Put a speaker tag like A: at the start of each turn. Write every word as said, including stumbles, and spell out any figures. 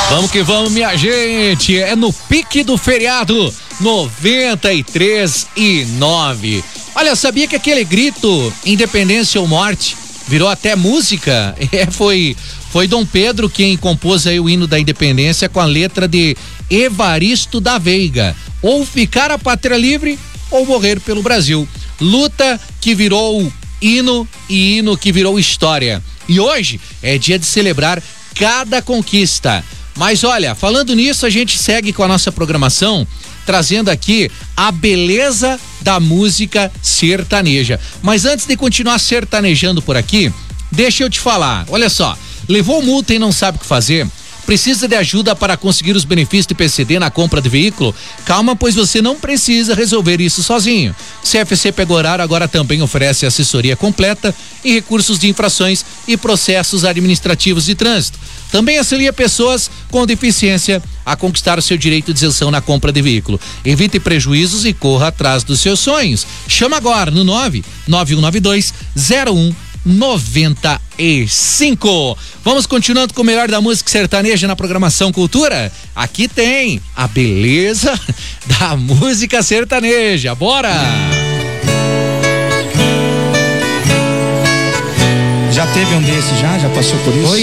A: Vamos que vamos, minha gente. É no pique do feriado noventa e três e nove. Olha, sabia que aquele grito Independência ou Morte virou até música? É, foi, foi Dom Pedro quem compôs aí o hino da independência com a letra de Evaristo da Veiga. Ou ficar a pátria livre ou morrer pelo Brasil. Luta que virou hino e hino que virou história. E hoje é dia de celebrar cada conquista. Mas olha, falando nisso, a gente segue com a nossa programação, trazendo aqui a beleza da música sertaneja. Mas antes de continuar sertanejando por aqui, deixa eu te falar, olha só, levou multa e não sabe o que fazer? Precisa de ajuda para conseguir os benefícios do I P C D na compra de veículo? Calma, pois você não precisa resolver isso sozinho. C F C Pegorar agora também oferece assessoria completa em recursos de infrações e processos administrativos de trânsito. Também auxilia pessoas com deficiência a conquistar o seu direito de isenção na compra de veículo. Evite prejuízos e corra atrás dos seus sonhos. Chama agora no nove nove um nove dois zero um noventa e cinco. Vamos continuando com o melhor da música sertaneja na programação Cultura. Aqui tem a beleza da música sertaneja. Bora!
B: Já teve um desses já? Já passou por isso?
A: Oi.